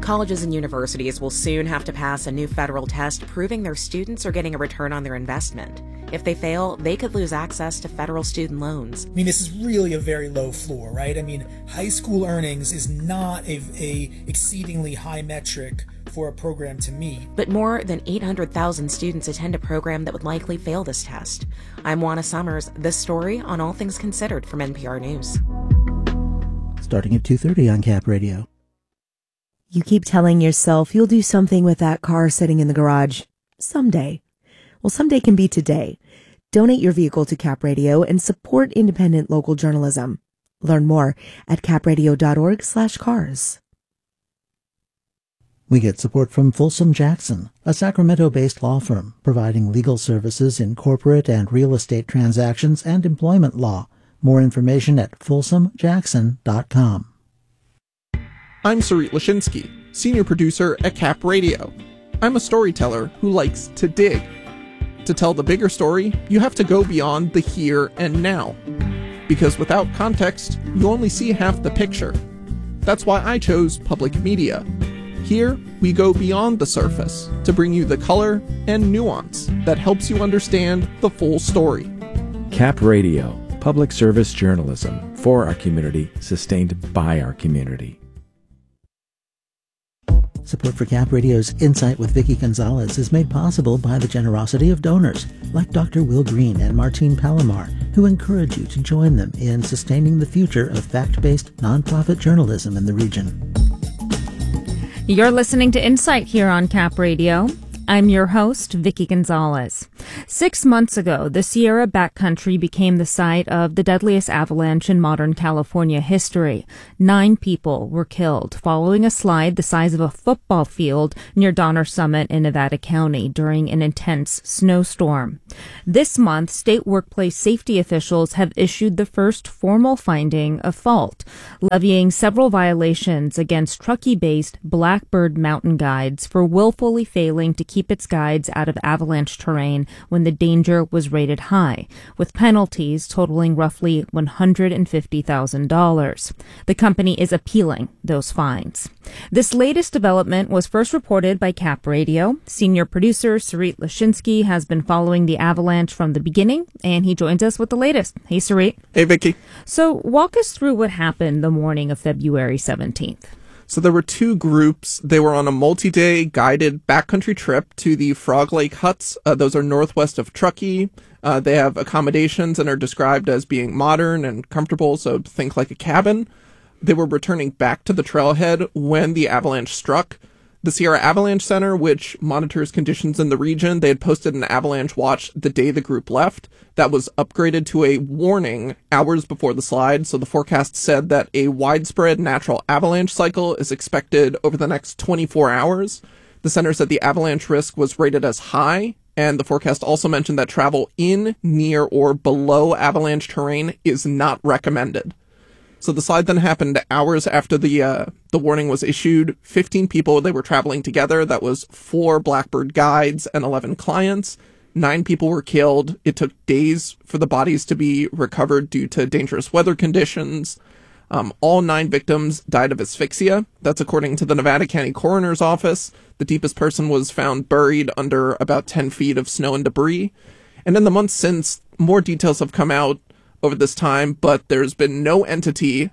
Colleges and universities will soon have to pass a new federal test proving their students are getting a return on their investment. If they fail, they could lose access to federal student loans. I mean, this is really a very low floor, right? I mean, high school earnings is not a exceedingly high metric for a program to meet. But more than 800,000 students attend a program that would likely fail this test. I'm Juana Summers. This story on All Things Considered from NPR News. Starting at 2:30 on Cap Radio. You keep telling yourself you'll do something with that car sitting in the garage. Someday. Well, someday can be today. Donate your vehicle to Cap Radio and support independent local journalism. Learn more at capradio.org/cars. We get support from Folsom Jackson, a Sacramento-based law firm providing legal services in corporate and real estate transactions and employment law. More information at folsomjackson.com. I'm Sarit Lashinsky, senior producer at Cap Radio. I'm a storyteller who likes to dig. To tell the bigger story, you have to go beyond the here and now. Because without context, you only see half the picture. That's why I chose public media. Here, we go beyond the surface to bring you the color and nuance that helps you understand the full story. Cap Radio, public service journalism for our community, sustained by our community. Support for Cap Radio's Insight with Vicky Gonzalez is made possible by the generosity of donors like Dr. Will Green and Martine Palomar, who encourage you to join them in sustaining the future of fact-based nonprofit journalism in the region. You're listening to Insight here on Cap Radio. I'm your host, Vicky Gonzalez. 6 months ago, the Sierra Backcountry became the site of the deadliest avalanche in modern California history. 9 people were killed following a slide the size of a football field near Donner Summit in Nevada County during an intense snowstorm. This month, state workplace safety officials have issued the first formal finding of fault, levying several violations against Truckee-based Blackbird Mountain Guides for willfully failing to keep its guides out of avalanche terrain when the danger was rated high, with penalties totaling roughly $150,000. The company is appealing those fines. This latest development was first reported by Cap Radio. Senior producer Sarit Lashinsky has been following the avalanche from the beginning, and he joins us with the latest. Hey, Sarit. Hey, Vicky. So walk us through what happened the morning of February 17th. So there were 2 groups. They were on a multi-day guided backcountry trip to the Frog Lake Huts. Those are northwest of Truckee. They have accommodations and are described as being modern and comfortable, so think like a cabin. They were returning back to the trailhead when the avalanche struck. The Sierra Avalanche Center, which monitors conditions in the region, they had posted an avalanche watch the day the group left. That was upgraded to a warning hours before the slide, so the forecast said that a widespread natural avalanche cycle is expected over the next 24 hours. The center said the avalanche risk was rated as high, and the forecast also mentioned that travel in, near, or below avalanche terrain is not recommended. So the slide then happened hours after the warning was issued. 15 people, they were traveling together. That was 4 Blackbird guides and 11 clients. 9 people were killed. It took days for the bodies to be recovered due to dangerous weather conditions. All 9 victims died of asphyxia. That's according to the Nevada County Coroner's Office. The deepest person was found buried under about 10 feet of snow and debris. And in the months since, more details have come out over this time, but there's been no entity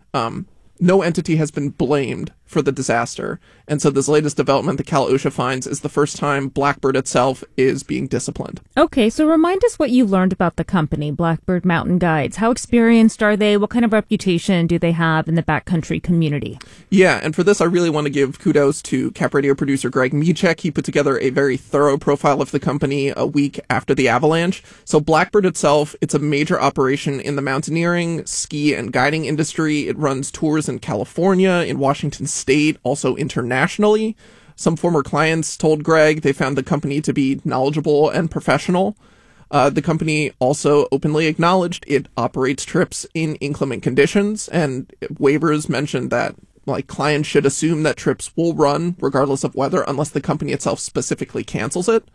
has been blamed for the disaster. And so this latest development, the Cal OSHA finds, is the first time Blackbird itself is being disciplined. Okay, so remind us what you learned about the company, Blackbird Mountain Guides. How experienced are they? What kind of reputation do they have in the backcountry community? Yeah, and for this, I really want to give kudos to Cap Radio producer Greg Michek. He put together a very thorough profile of the company a week after the avalanche. So Blackbird itself, it's a major operation in the mountaineering, ski, and guiding industry. It runs tours in California, in Washington State, also internationally. Some former clients told Greg they found the company to be knowledgeable and professional. The company also openly acknowledged it operates trips in inclement conditions, and waivers mentioned that clients should assume that trips will run regardless of weather unless the company itself specifically cancels it.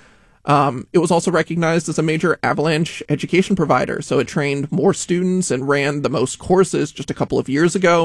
It was also recognized as a major avalanche education provider, so it trained more students and ran the most courses just a couple of years ago.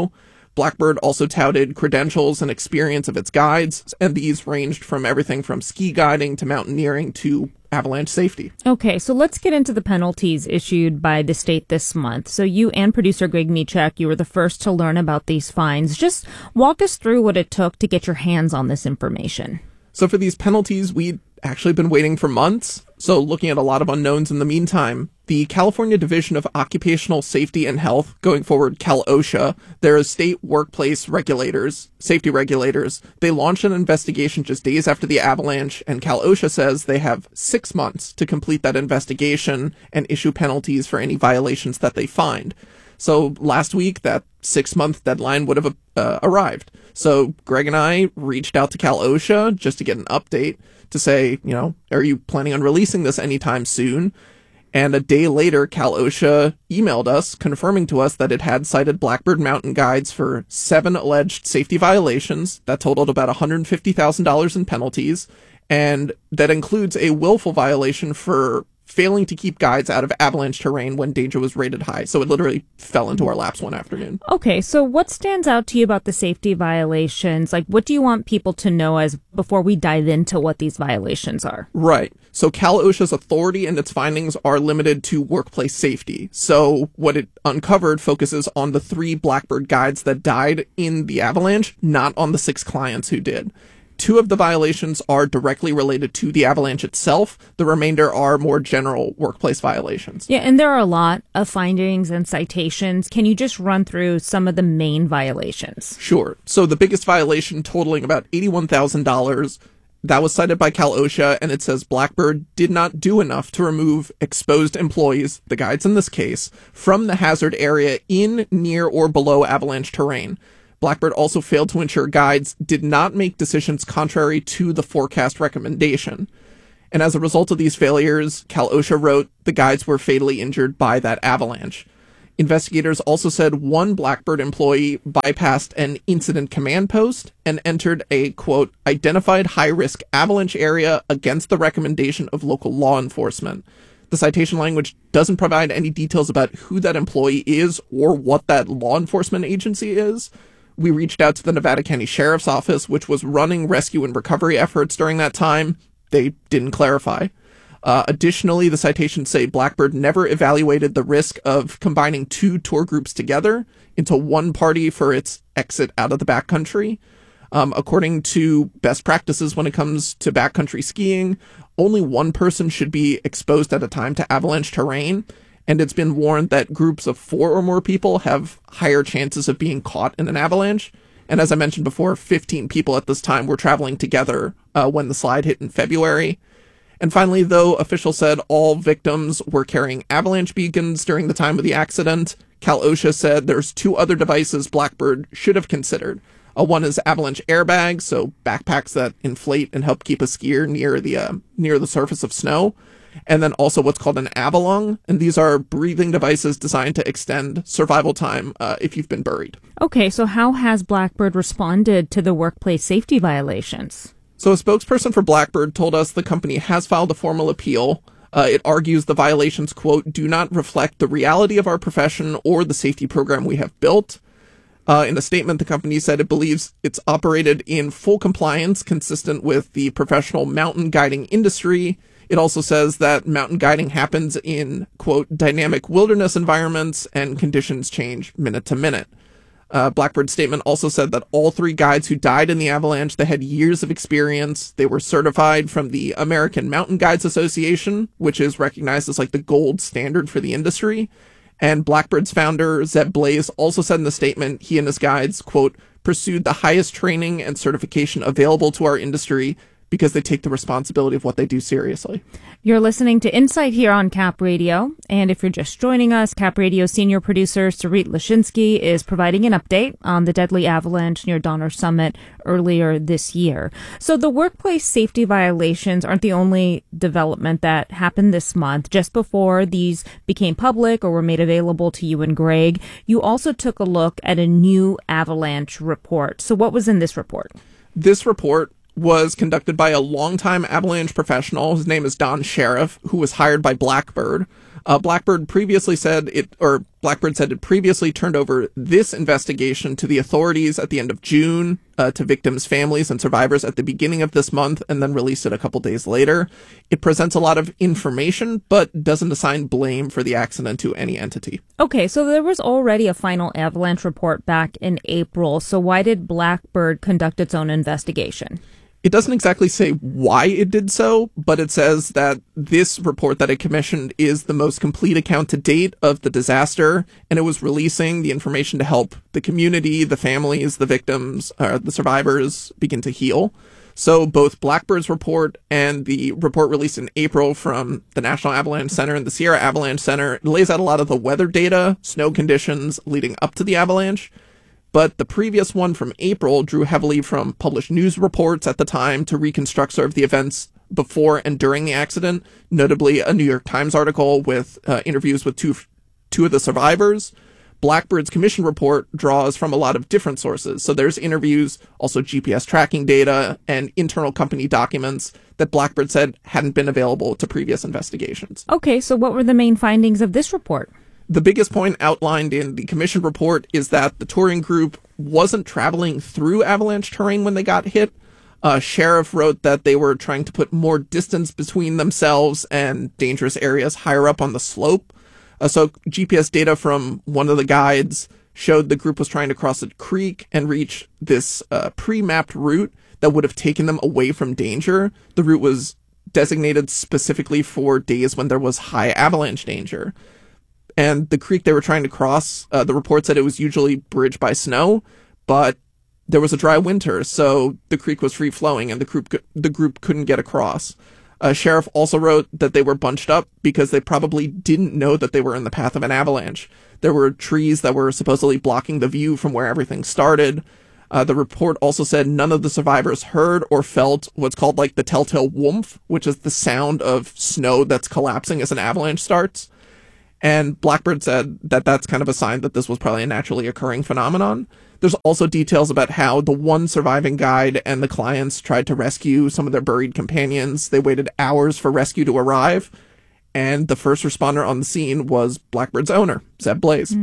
Blackbird also touted credentials and experience of its guides, and these ranged from everything from ski guiding to mountaineering to avalanche safety. Okay, so let's get into the penalties issued by the state this month. So you and producer Greg Michak, you were the first to learn about these fines. Just walk us through what it took to get your hands on this information. So for these penalties, we'd actually been waiting for months. So looking at a lot of unknowns in the meantime, the California Division of Occupational Safety and Health, going forward Cal-OSHA, they're state workplace regulators, safety regulators. They launched an investigation just days after the avalanche, and Cal-OSHA says they have 6 months to complete that investigation and issue penalties for any violations that they find. So last week, that 6-month deadline would have arrived. So Greg and I reached out to Cal-OSHA just to get an update to say, are you planning on releasing this anytime soon? And a day later, Cal-OSHA emailed us confirming to us that it had cited Blackbird mountain guides for 7 alleged safety violations that totaled about $150,000 in penalties. And that includes a willful violation for failing to keep guides out of avalanche terrain when danger was rated high. So it literally fell into our laps one afternoon. Okay, so what stands out to you about the safety violations? Like, what do you want people to know as before we dive into what these violations are? Right. So Cal-OSHA's authority and its findings are limited to workplace safety. So what it uncovered focuses on the 3 Blackbird guides that died in the avalanche, not on the 6 clients who did. 2 of the violations are directly related to the avalanche itself. The remainder are more general workplace violations. Yeah, and there are a lot of findings and citations. Can you just run through some of the main violations? Sure. So the biggest violation, totaling about $81,000, that was cited by Cal-OSHA, and it says Blackbird did not do enough to remove exposed employees, the guides in this case, from the hazard area in, near, or below avalanche terrain. Blackbird also failed to ensure guides did not make decisions contrary to the forecast recommendation. And as a result of these failures, Cal-OSHA wrote the guides were fatally injured by that avalanche. Investigators also said 1 Blackbird employee bypassed an incident command post and entered a, quote, identified high-risk avalanche area against the recommendation of local law enforcement. The citation language doesn't provide any details about who that employee is or what that law enforcement agency is. We reached out to the Nevada County Sheriff's Office, which was running rescue and recovery efforts during that time. They didn't clarify. Additionally, the citations say Blackbird never evaluated the risk of combining 2 tour groups together into one party for its exit out of the backcountry. According to best practices when it comes to backcountry skiing, only one person should be exposed at a time to avalanche terrain. And it's been warned that groups of 4 or more people have higher chances of being caught in an avalanche. And as I mentioned before, 15 people at this time were traveling together when the slide hit in February. And finally, though officials said all victims were carrying avalanche beacons during the time of the accident, Cal-OSHA said there's 2 other devices Blackbird should have considered. One is avalanche airbags, so backpacks that inflate and help keep a skier near the surface of snow. And then also what's called an avalong, and these are breathing devices designed to extend survival time if you've been buried. Okay, so how has Blackbird responded to the workplace safety violations? So a spokesperson for Blackbird told us the company has filed a formal appeal. It argues the violations, quote, do not reflect the reality of our profession or the safety program we have built. In a statement, the company said it believes it's operated in full compliance consistent with the professional mountain guiding industry. It also says that mountain guiding happens in, quote, dynamic wilderness environments and conditions change minute to minute. Blackbird's statement also said that all 3 guides who died in the avalanche, they had years of experience. They were certified from the American Mountain Guides Association, which is recognized as like the gold standard for the industry. And Blackbird's founder, Zeb Blaze, also said in the statement he and his guides, quote, pursued the highest training and certification available to our industry because they take the responsibility of what they do seriously. You're listening to Insight here on Cap Radio. And if you're just joining us, Cap Radio senior producer Sarit Lashinsky is providing an update on the deadly avalanche near Donner Summit earlier this year. So the workplace safety violations aren't the only development that happened this month. Just before these became public or were made available to you and Greg, you also took a look at a new avalanche report. So what was in this report? This report was conducted by a longtime avalanche professional. His name is Don Sheriff, who was hired by Blackbird. Blackbird said it previously turned over this investigation to the authorities at the end of June, to victims' families and survivors at the beginning of this month, and then released it a couple days later. It presents a lot of information, but doesn't assign blame for the accident to any entity. Okay, so there was already a final avalanche report back in April, so why did Blackbird conduct its own investigation? It doesn't exactly say why it did so, but it says that this report that it commissioned is the most complete account to date of the disaster, and it was releasing the information to help the community, the families, the victims, the survivors begin to heal. So both Blackbird's report and the report released in April from the National Avalanche Center and the Sierra Avalanche Center lays out a lot of the weather data, snow conditions leading up to the avalanche. But the previous one from April drew heavily from published news reports at the time to reconstruct sort of the events before and during the accident, notably a New York Times article with interviews with two of the survivors. Blackbird's commission report draws from a lot of different sources. So there's interviews, also GPS tracking data, and internal company documents that Blackbird said hadn't been available to previous investigations. Okay, so what were the main findings of this report? The biggest point outlined in the commission report is that the touring group wasn't traveling through avalanche terrain when they got hit. Sheriff wrote that they were trying to put more distance between themselves and dangerous areas higher up on the slope. So GPS data from one of the guides showed the group was trying to cross a creek and reach this pre-mapped route that would have taken them away from danger. The route was designated specifically for days when there was high avalanche danger. And the creek they were trying to cross, the report said it was usually bridged by snow, but there was a dry winter, so the creek was free-flowing and the group couldn't get across. Sheriff also wrote that they were bunched up because they probably didn't know that they were in the path of an avalanche. There were trees that were supposedly blocking the view from where everything started. The report also said none of the survivors heard or felt what's called like the telltale whoomph, which is the sound of snow that's collapsing as an avalanche starts. And Blackbird said that that's kind of a sign that this was probably a naturally occurring phenomenon. There's also details about how the one surviving guide and the clients tried to rescue some of their buried companions. They waited hours for rescue to arrive. And the first responder on the scene was Blackbird's owner, Zeb Blaze.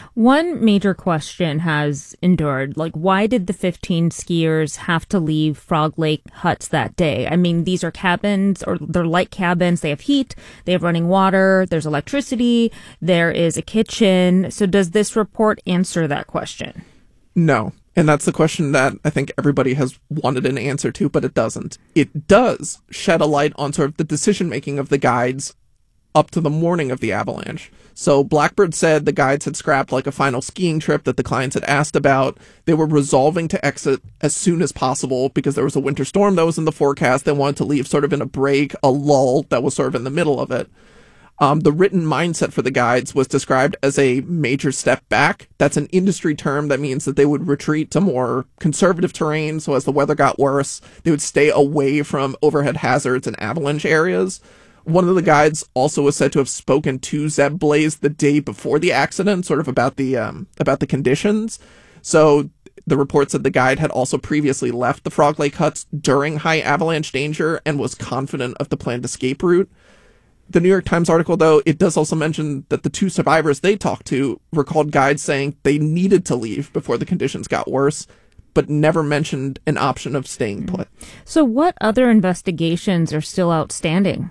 One major question has endured, like, why did the 15 skiers have to leave Frog Lake huts that day? I mean, these are cabins, or they're light cabins. They have heat, they have running water, there's electricity, there is a kitchen. So does this report answer that question? No. And that's the question that I think everybody has wanted an answer to, but it doesn't. It does shed a light on sort of the decision-making of the guides up to the morning of the avalanche. So Blackbird said the guides had scrapped like a final skiing trip that the clients had asked about. They were resolving to exit as soon as possible because there was a winter storm that was in the forecast. They wanted to leave sort of in a break, a lull that was sort of in the middle of it. The written mindset for the guides was described as a major step back. That's an industry term that means that they would retreat to more conservative terrain. So as the weather got worse, they would stay away from overhead hazards and avalanche areas. One of the guides also was said to have spoken to Zeb Blaze the day before the accident, sort of about the conditions. So the report said the guide had also previously left the Frog Lake huts during high avalanche danger and was confident of the planned escape route. The New York Times article, though, it does also mention that the two survivors they talked to recalled guides saying they needed to leave before the conditions got worse, but never mentioned an option of staying put. So what other investigations are still outstanding?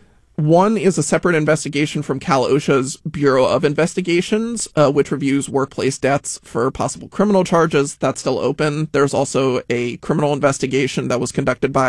One is a separate investigation from Cal OSHA's Bureau of Investigations, which reviews workplace deaths for possible criminal charges. That's still open. There's also a criminal investigation that was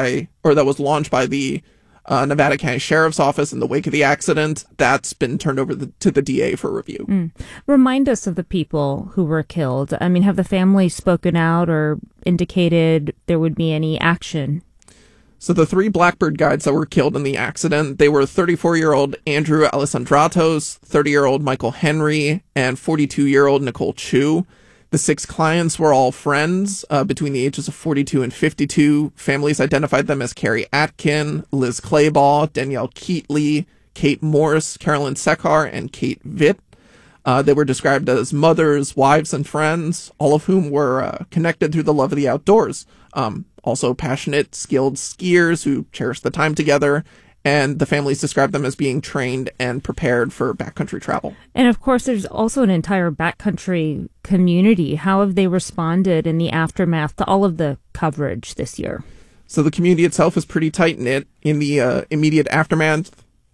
launched by the Nevada County Sheriff's Office in the wake of the accident. That's been turned over to the DA for review. Remind us of the people who were killed. I mean, have the families spoken out or indicated there would be any action? So the three Blackbird guides that were killed in the accident, they were 34-year-old Andrew Alessandratos, 30-year-old Michael Henry, and 42-year-old Nicole Chu. The 6 clients were all friends between the ages of 42 and 52. Families identified them as Carrie Atkin, Liz Claybaugh, Danielle Keatley, Kate Morse, Carolyn Sekar, and Kate Vitt. They were described as mothers, wives, and friends, all of whom were connected through the love of the outdoors. Also passionate, skilled skiers who cherished the time together, and the families describe them as being trained and prepared for backcountry travel. And of course, there's also an entire backcountry community. How have they responded in the aftermath to all of the coverage this year? So the community itself is pretty tight-knit. In the immediate aftermath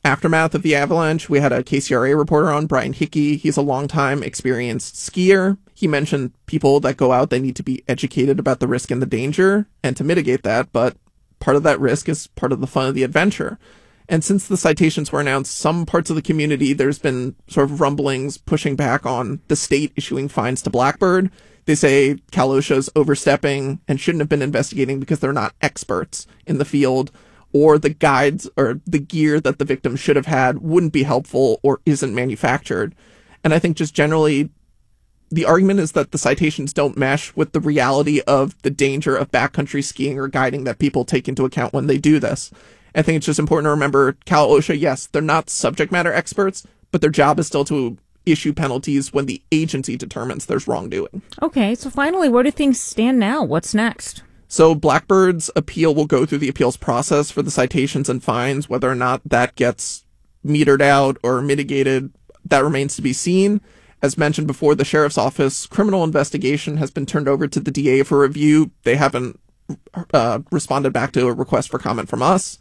of the avalanche, we had a KCRA reporter on, Brian Hickey. He's a longtime experienced skier. He mentioned people that go out, they need to be educated about the risk and the danger and to mitigate that, but part of that risk is part of the fun of the adventure. And since the citations were announced, some parts of the community, there's been sort of rumblings pushing back on the state issuing fines to Blackbird. They say Cal OSHA's overstepping and shouldn't have been investigating because they're not experts in the field, or the guides or the gear that the victims should have had wouldn't be helpful or isn't manufactured. And I think just generally, the argument is that the citations don't mesh with the reality of the danger of backcountry skiing or guiding that people take into account when they do this. I think it's just important to remember Cal OSHA, yes, they're not subject matter experts, but their job is still to issue penalties when the agency determines there's wrongdoing. Okay, so finally, where do things stand now? What's next? So Blackbird's appeal will go through the appeals process for the citations and fines. Whether or not that gets metered out or mitigated, that remains to be seen. As mentioned before, the sheriff's office criminal investigation has been turned over to the DA for review. They haven't responded back to a request for comment from us.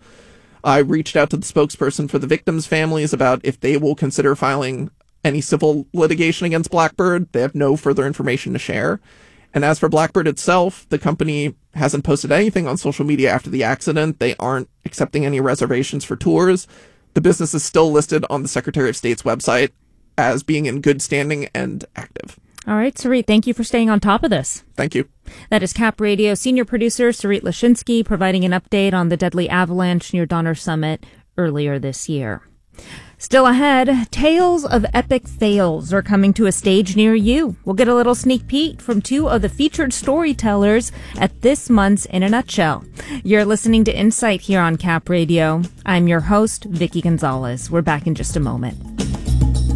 I reached out to the spokesperson for the victims' families about if they will consider filing any civil litigation against Blackbird. They have no further information to share. And as for Blackbird itself, the company hasn't posted anything on social media after the accident. They aren't accepting any reservations for tours. The business is still listed on the Secretary of State's website as being in good standing and active. All right, Sarit, thank you for staying on top of this. Thank you. That is Cap Radio senior producer Sarit Lashinsky providing an update on the deadly avalanche near Donner Summit earlier this year. Still ahead, tales of epic fails are coming to a stage near you. We'll get a little sneak peek from two of the featured storytellers at this month's In a Nutshell. You're listening to Insight here on Cap Radio. I'm your host, Vicki Gonzalez. We're back in just a moment.